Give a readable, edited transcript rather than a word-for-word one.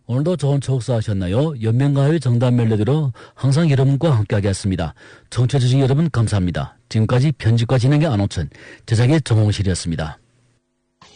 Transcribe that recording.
오늘도 좋은 초록사 하셨나요? 연명가의 정답 멜로디로 항상 여러분과 함께하게 했습니다. 청취해주신 여러분 감사합니다. 지금까지 편집과 진행의 안호천, 제작의 정홍실이었습니다.